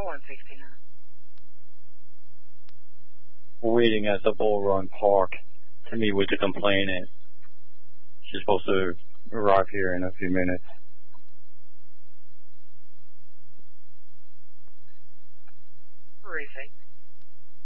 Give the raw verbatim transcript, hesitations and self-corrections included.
one sixty-nine. We're waiting at the Bull Run Park to meet with the complainant. She's supposed to arrive here in a few minutes. Briefing.